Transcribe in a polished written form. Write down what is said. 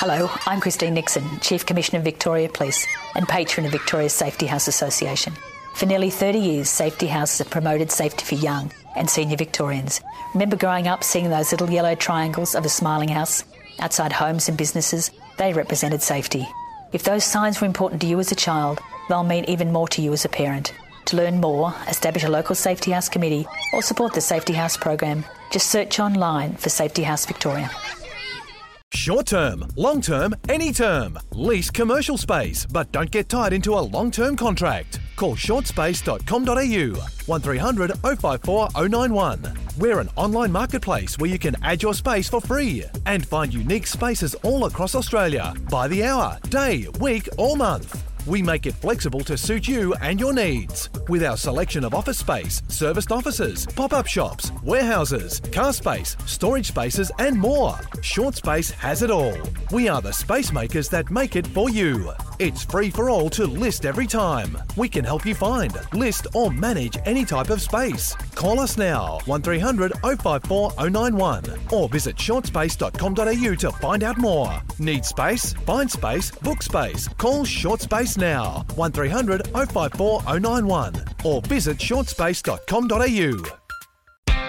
Hello, I'm Christine Nixon, Chief Commissioner of Victoria Police and patron of Victoria's Safety House Association. For nearly 30 years, Safety House have promoted safety for young and senior Victorians. Remember growing up seeing those little yellow triangles of a smiling house? Outside homes and businesses, they represented safety. If those signs were important to you as a child, they'll mean even more to you as a parent. To learn more, establish a local Safety House committee or support the Safety House program. Just search online for Safety House Victoria. Short term, long term, any term. Lease commercial space, but don't get tied into a long-term contract. Call shortspace.com.au 1300 054 091. We're an online marketplace where you can add your space for free and find unique spaces all across Australia by the hour, day, week or month. We make it flexible to suit you and your needs. With our selection of office space, serviced offices, pop-up shops, warehouses, car space, storage spaces and more. Short Space has it all. We are the space makers that make it for you. It's free for all to list every time. We can help you find, list or manage any type of space. Call us now, 1300 054 091 or visit shortspace.com.au to find out more. Need space? Find space, book space. Call Short Space now, 1300 054 091 or visit shortspace.com.au.